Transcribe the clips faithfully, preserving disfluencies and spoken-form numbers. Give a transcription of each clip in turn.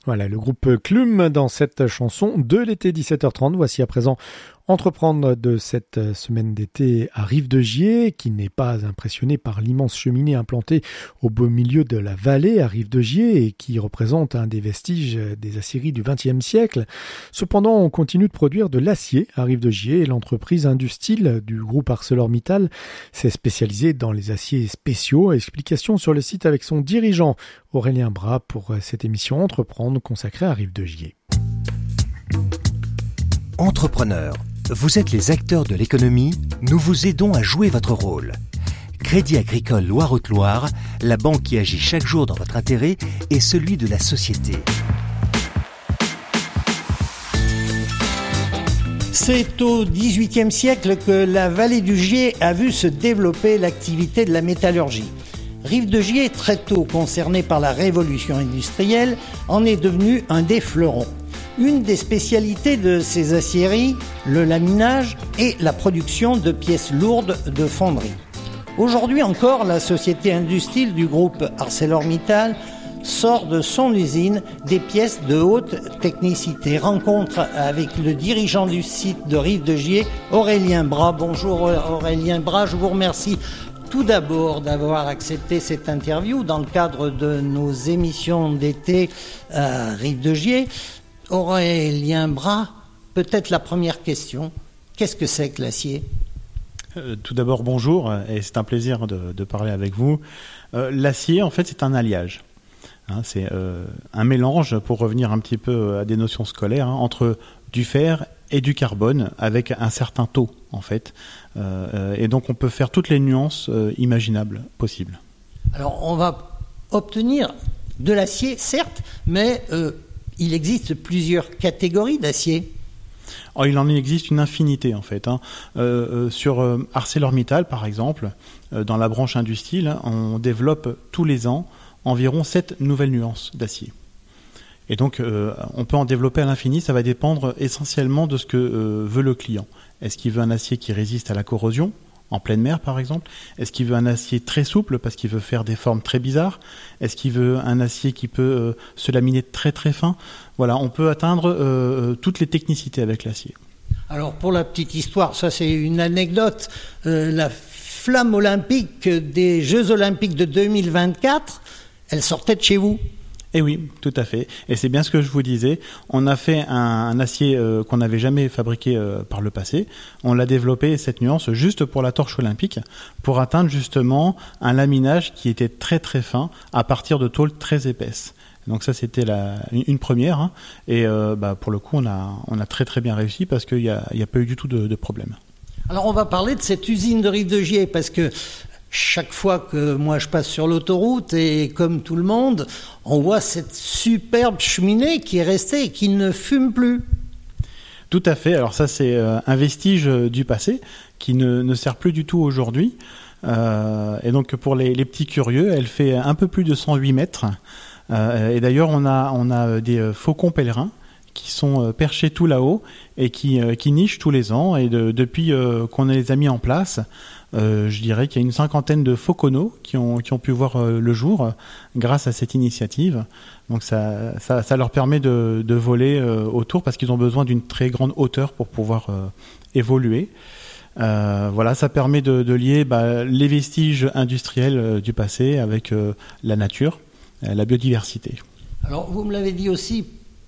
Voilà, le groupe Clum dans cette chanson de l'été dix-sept heures trente. Voici à présent Entreprendre de cette semaine d'été à Rive-de-Gier, qui n'est pas impressionné par l'immense cheminée implantée au beau milieu de la vallée à Rive-de-Gier et qui représente un des vestiges des aciéries du vingtième siècle. Cependant, on continue de produire de l'acier à Rive-de-Gier et l'entreprise Industile du groupe ArcelorMittal s'est spécialisée dans les aciers spéciaux. Explication sur le site avec son dirigeant Aurélien Bras pour cette émission Entreprendre consacrée à Rive-de-Gier. Entrepreneurs, vous êtes les acteurs de l'économie, nous vous aidons à jouer votre rôle. Crédit Agricole Loire-Haute-Loire, la banque qui agit chaque jour dans votre intérêt et celui de la société. C'est au dix-huitième siècle que la vallée du Gier a vu se développer l'activité de la métallurgie. Rive-de-Gier, très tôt concerné par la révolution industrielle, en est devenu un des fleurons. Une des spécialités de ces aciéries, le laminage et la production de pièces lourdes de fonderie. Aujourd'hui encore, la société Industile du groupe ArcelorMittal sort de son usine des pièces de haute technicité. Rencontre avec le dirigeant du site de Rive-de-Gier, Aurélien Bras. Bonjour Aurélien Bras, je vous remercie tout d'abord d'avoir accepté cette interview dans le cadre de nos émissions d'été à Rive-de-Gier. Aurélien Bras, peut-être la première question, qu'est-ce que c'est que l'acier ? euh, Tout d'abord, bonjour, et c'est un plaisir de, de parler avec vous. Euh, l'acier, en fait, c'est un alliage. Hein, c'est euh, un mélange, pour revenir un petit peu à des notions scolaires, hein, entre du fer et du carbone, avec un certain taux, en fait. Euh, et donc, on peut faire toutes les nuances euh, imaginables possibles. Alors, on va obtenir de l'acier, certes, mais... Euh, il existe plusieurs catégories d'acier. Oh, il en existe une infinité en fait. Hein. Euh, euh, sur euh, ArcelorMittal par exemple, euh, dans la branche Industile, on développe tous les ans environ sept nouvelles nuances d'acier. Et donc euh, on peut en développer à l'infini, ça va dépendre essentiellement de ce que euh, veut le client. Est-ce qu'il veut un acier qui résiste à la corrosion ? En pleine mer, par exemple? Est-ce qu'il veut un acier très souple parce qu'il veut faire des formes très bizarres? Est-ce qu'il veut un acier qui peut euh, se laminer très très fin? Voilà, on peut atteindre euh, toutes les technicités avec l'acier. Alors, pour la petite histoire, ça c'est une anecdote. Euh, la flamme olympique des Jeux Olympiques de deux mille vingt-quatre, elle sortait de chez vous? Eh oui, tout à fait. Et c'est bien ce que je vous disais. On a fait un, un acier euh, qu'on n'avait jamais fabriqué euh, par le passé. On l'a développé, cette nuance, juste pour la torche olympique, pour atteindre justement un laminage qui était très très fin à partir de tôles très épaisses. Donc ça, c'était la, une première. Hein. Et euh, bah, pour le coup, on a, on a très très bien réussi parce qu'il n'y a, il y a pas eu du tout de, de problème. Alors on va parler de cette usine de Rive-de-Gier parce que chaque fois que moi je passe sur l'autoroute et comme tout le monde, on voit cette superbe cheminée qui est restée et qui ne fume plus. Tout à fait. Alors ça, c'est un vestige du passé qui ne, ne sert plus du tout aujourd'hui. Euh, et donc pour les, les petits curieux, elle fait un peu plus de cent huit mètres. Euh, et d'ailleurs, on a, on a des faucons pèlerins qui sont perchés tout là-haut et qui, qui nichent tous les ans. Et de, depuis euh, qu'on les a mis en place, Euh, je dirais qu'il y a une cinquantaine de fauconneaux qui ont, qui ont pu voir euh, le jour euh, grâce à cette initiative. Donc ça, ça, ça leur permet de, de voler euh, autour parce qu'ils ont besoin d'une très grande hauteur pour pouvoir euh, évoluer. Euh, voilà, ça permet de, de lier bah, les vestiges industriels euh, du passé avec euh, la nature, euh, la biodiversité. Alors vous me l'avez dit aussi,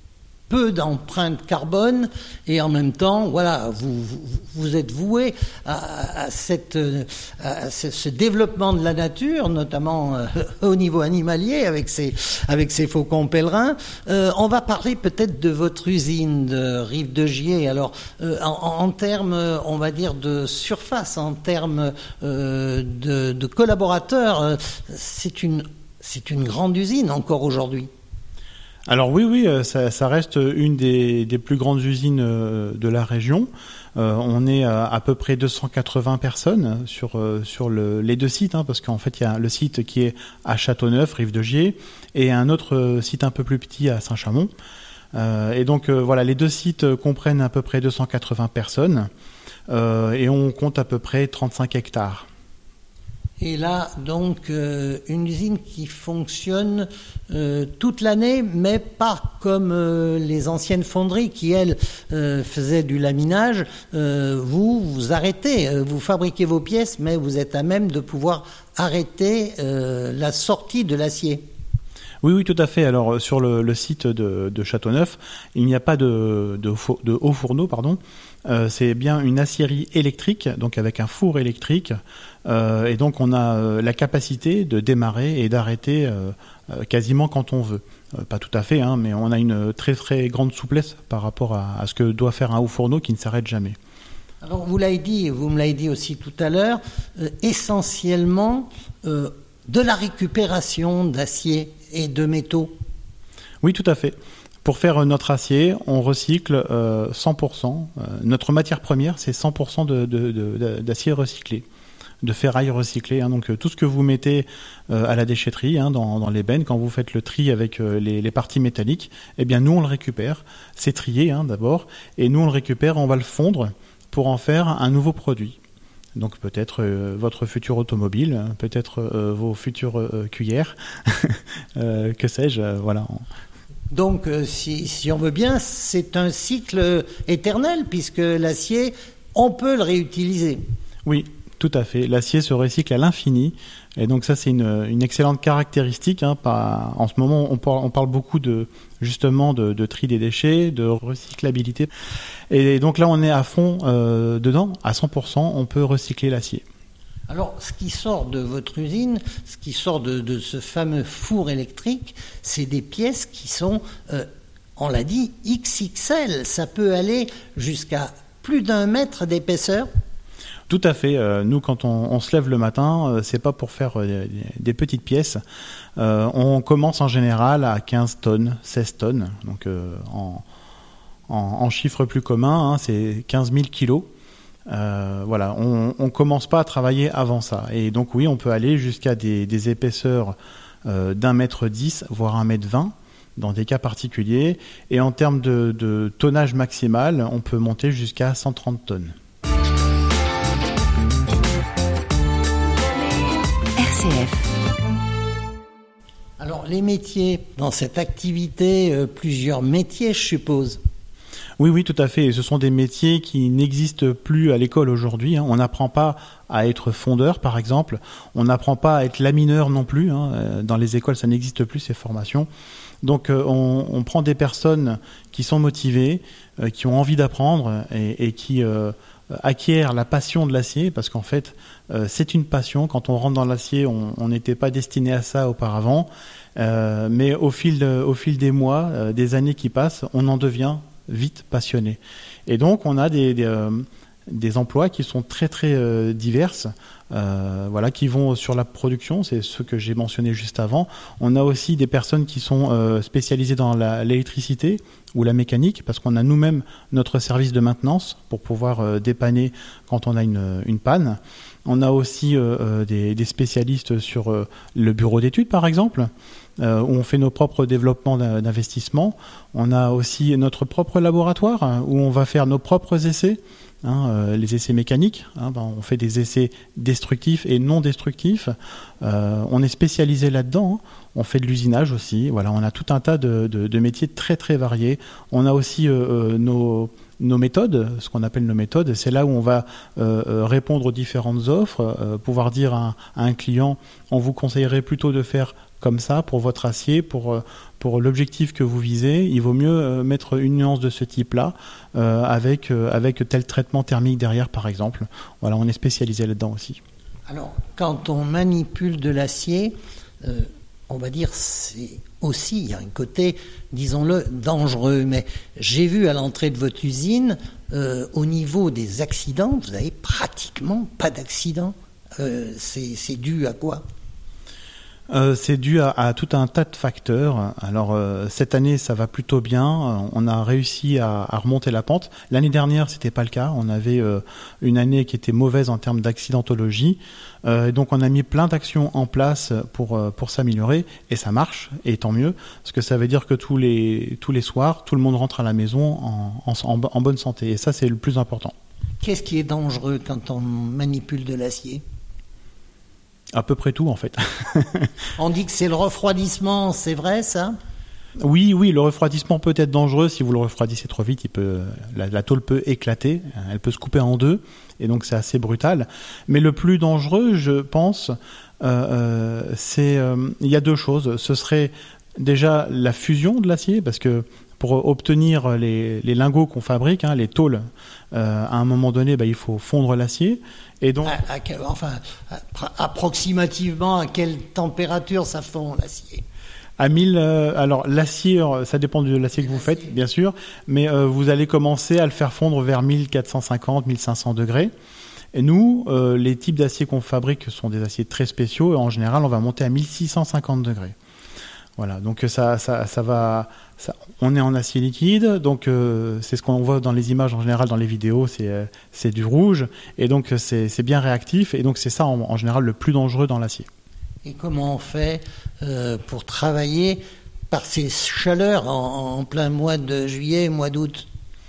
peu d'empreinte carbone et en même temps, voilà, vous, vous, vous êtes voué à, à, cette, à ce, ce développement de la nature, notamment euh, au niveau animalier avec ces, avec ces faucons pèlerins. Euh, on va parler peut-être de votre usine de Rive-de-Gier. Alors, euh, en, en termes, on va dire, de surface, en termes euh, de, de collaborateurs, euh, c'est une, c'est une grande usine encore aujourd'hui. Alors oui, oui, ça, ça reste une des, des plus grandes usines de la région. Euh, on est à, à peu près deux cent quatre-vingts personnes sur, sur le, les deux sites, hein, parce qu'en fait, il y a le site qui est à Châteauneuf, Rive-de-Gier, et un autre site un peu plus petit à Saint-Chamond. Euh, et donc, euh, voilà, les deux sites comprennent à peu près deux cent quatre-vingts personnes, euh, et on compte à peu près trente-cinq hectares. Et là, donc, euh, une usine qui fonctionne euh, toute l'année, mais pas comme euh, les anciennes fonderies qui, elles, euh, faisaient du laminage. Euh, vous, vous arrêtez, euh, vous fabriquez vos pièces, mais vous êtes à même de pouvoir arrêter euh, la sortie de l'acier. Oui, oui, tout à fait. Alors, sur le, le site de, de Châteauneuf, il n'y a pas de, de, de haut fourneau, pardon. Euh, c'est bien une aciérie électrique, donc avec un four électrique, euh, et donc on a euh, la capacité de démarrer et d'arrêter euh, euh, quasiment quand on veut. Euh, pas tout à fait, hein, mais on a une très très grande souplesse par rapport à, à ce que doit faire un haut fourneau qui ne s'arrête jamais. Alors vous l'avez dit, vous me l'avez dit aussi tout à l'heure, euh, essentiellement euh, de la récupération d'acier et de métaux. Oui, tout à fait. Pour faire notre acier, on recycle euh, cent pour cent. Euh, notre matière première, c'est cent pour cent de, de, de, d'acier recyclé, de ferraille recyclée. Hein. Donc euh, tout ce que vous mettez euh, à la déchetterie, hein, dans, dans les bennes, quand vous faites le tri avec euh, les, les parties métalliques, eh bien nous on le récupère. C'est trié hein, d'abord, et nous on le récupère, on va le fondre pour en faire un nouveau produit. Donc peut-être euh, votre futur automobile, peut-être euh, vos futures euh, cuillères, euh, que sais-je, euh, voilà. Donc, euh, si, si on veut bien, c'est un cycle éternel, puisque l'acier, on peut le réutiliser. Oui, tout à fait. L'acier se recycle à l'infini. Et donc ça, c'est une, une excellente caractéristique. Hein, pas, en ce moment, on parle, on parle beaucoup de, justement de, de tri des déchets, de recyclabilité. Et donc là, on est à fond euh, dedans. À cent pour cent, on peut recycler l'acier. Alors, ce qui sort de votre usine, ce qui sort de, de ce fameux four électrique, c'est des pièces qui sont, euh, on l'a dit, X X L. Ça peut aller jusqu'à plus d'un mètre d'épaisseur. Tout à fait. Euh, nous, quand on, on se lève le matin, euh, c'est pas pour faire euh, des, des petites pièces. Euh, on commence en général à quinze tonnes, seize tonnes. Donc, euh, en, en, en chiffre plus commun, hein, c'est quinze mille kilos. Euh, voilà, on ne commence pas à travailler avant ça. Et donc oui, on peut aller jusqu'à des, des épaisseurs euh, d'un mètre dix, voire un mètre vingt, dans des cas particuliers. Et en termes de, de tonnage maximal, on peut monter jusqu'à cent trente tonnes. R C F. Alors les métiers, dans cette activité, euh, plusieurs métiers, je suppose. Oui, oui, tout à fait. Et ce sont des métiers qui n'existent plus à l'école aujourd'hui. Hein. On n'apprend pas à être fondeur, par exemple. On n'apprend pas à être lamineur non plus. Hein. Dans les écoles, ça n'existe plus, ces formations. Donc, euh, on, on prend des personnes qui sont motivées, euh, qui ont envie d'apprendre et, et qui euh, acquièrent la passion de l'acier, parce qu'en fait, euh, c'est une passion. Quand on rentre dans l'acier, on n'était pas destiné à ça auparavant. Euh, mais au fil, de, au fil des mois, euh, des années qui passent, on en devient vite passionné. Et donc, on a des, des, euh, des emplois qui sont très, très euh, diverses, euh, voilà, qui vont sur la production, c'est ce que j'ai mentionné juste avant. On a aussi des personnes qui sont euh, spécialisées dans la, l'électricité ou la mécanique, parce qu'on a nous-mêmes notre service de maintenance pour pouvoir euh, dépanner quand on a une, une panne. On a aussi euh, des, des spécialistes sur euh, le bureau d'études, par exemple, euh, où on fait nos propres développements d'investissement. On a aussi notre propre laboratoire, hein, où on va faire nos propres essais, hein, euh, les essais mécaniques. Hein, ben, on fait des essais destructifs et non destructifs. Euh, on est spécialisé là-dedans. Hein. On fait de l'usinage aussi. Voilà, on a tout un tas de, de, de métiers très très variés. On a aussi euh, nos... nos méthodes, ce qu'on appelle nos méthodes, c'est là où on va euh, répondre aux différentes offres, euh, pouvoir dire à, à un client, on vous conseillerait plutôt de faire comme ça pour votre acier, pour, pour l'objectif que vous visez, il vaut mieux euh, mettre une nuance de ce type-là euh, avec, euh, avec tel traitement thermique derrière, par exemple. Voilà, on est spécialisé là-dedans aussi. Alors, quand on manipule de l'acier, euh, on va dire c'est aussi, il y a un côté, disons-le, dangereux. Mais j'ai vu à l'entrée de votre usine, euh, au niveau des accidents, vous n'avez pratiquement pas d'accidents. Euh, c'est, c'est dû à quoi ? Euh, c'est dû à, à tout un tas de facteurs. Alors euh, cette année, ça va plutôt bien. On a réussi à, à remonter la pente. L'année dernière, c'était pas le cas. On avait euh, une année qui était mauvaise en termes d'accidentologie. Euh, donc on a mis plein d'actions en place pour euh, pour s'améliorer et ça marche. Et tant mieux, parce que ça veut dire que tous les tous les soirs, tout le monde rentre à la maison en, en, en, en bonne santé. Et ça, c'est le plus important. Qu'est-ce qui est dangereux quand on manipule de l'acier ? À peu près tout en fait. On dit que c'est le refroidissement, c'est vrai ça ? Oui, oui, le refroidissement peut être dangereux. Si vous le refroidissez trop vite, il peut, la, la tôle peut éclater, elle peut se couper en deux, et donc c'est assez brutal. Mais le plus dangereux, je pense, euh, euh, c'est, euh, il y a deux choses. Ce serait déjà la fusion de l'acier, parce que pour obtenir les, les lingots qu'on fabrique, hein, les tôles, euh, à un moment donné, bah, il faut fondre l'acier. Et donc, à, à, enfin, à, approximativement, à quelle température ça fond l'acier ? À mille, euh, alors l'acier, ça dépend de l'acier que vous faites, bien sûr, mais euh, vous allez commencer à le faire fondre vers mille quatre cent cinquante, mille cinq cents degrés. Et nous, euh, les types d'acier qu'on fabrique sont des aciers très spéciaux, et en général, on va monter à mille six cent cinquante degrés. Voilà, donc ça, ça, ça va. Ça, on est en acier liquide, donc euh, c'est ce qu'on voit dans les images en général, dans les vidéos, c'est euh, c'est du rouge, et donc c'est c'est bien réactif, et donc c'est ça en, en général le plus dangereux dans l'acier. Et comment on fait euh, pour travailler par ces chaleurs en, en plein mois de juillet, mois d'août ?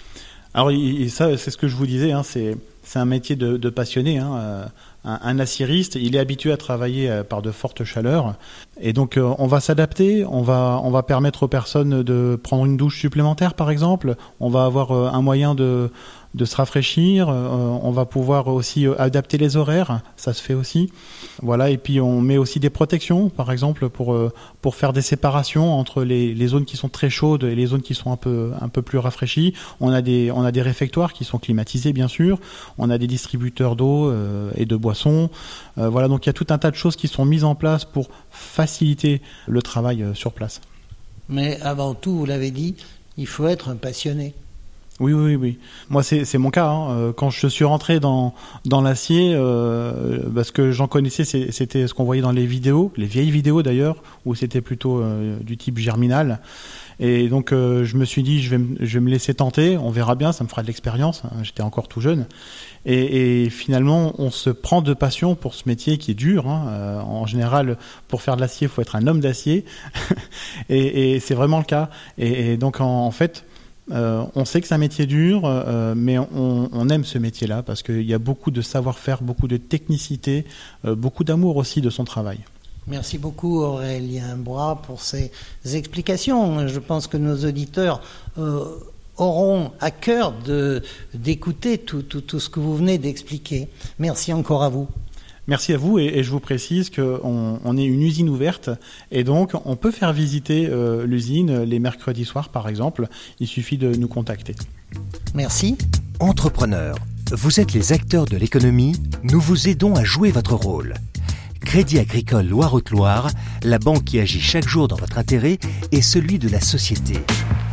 Alors et ça, c'est ce que je vous disais, hein, c'est c'est un métier de, de passionné. Hein, euh, un, un acieriste, il est habitué à travailler euh, par de fortes chaleurs, et donc euh, on va s'adapter. On va on va permettre aux personnes de prendre une douche supplémentaire, par exemple. On va avoir euh, un moyen de de se rafraîchir, euh, on va pouvoir aussi euh, adapter les horaires, ça se fait aussi. Voilà, et puis on met aussi des protections, par exemple, pour euh, pour faire des séparations entre les, les zones qui sont très chaudes et les zones qui sont un peu un peu plus rafraîchies. On a des on a des réfectoires qui sont climatisés, bien sûr. On a des distributeurs d'eau euh, et de boissons. Euh, voilà, donc il y a tout un tas de choses qui sont mises en place pour faciliter le travail euh, sur place. Mais avant tout, vous l'avez dit, il faut être un passionné. Oui, oui, oui. Moi, c'est c'est mon cas. Hein. Quand je suis rentré dans dans l'acier, euh, parce que j'en connaissais, c'était ce qu'on voyait dans les vidéos, les vieilles vidéos d'ailleurs, où c'était plutôt euh, du type germinal. Et donc, euh, je me suis dit, je vais, me, je vais me laisser tenter. On verra bien, ça me fera de l'expérience. J'étais encore tout jeune. Et, et finalement, on se prend de passion pour ce métier qui est dur. Hein. Euh, en général, pour faire de l'acier, il faut être un homme d'acier. et, et c'est vraiment le cas. Et, et donc, en, en fait. Euh, on sait que c'est un métier dur, euh, mais on, on aime ce métier-là parce qu'il y a beaucoup de savoir-faire, beaucoup de technicité, euh, beaucoup d'amour aussi de son travail. Merci beaucoup Aurélien Bois pour ces explications. Je pense que nos auditeurs euh, auront à cœur de, d'écouter tout, tout, tout ce que vous venez d'expliquer. Merci encore à vous. Merci à vous et, et je vous précise qu'on on est une usine ouverte et donc on peut faire visiter euh, l'usine les mercredis soirs par exemple. Il suffit de nous contacter. Merci. Entrepreneurs, vous êtes les acteurs de l'économie, nous vous aidons à jouer votre rôle. Crédit Agricole Loire-Haute-Loire, la banque qui agit chaque jour dans votre intérêt et celui de la société.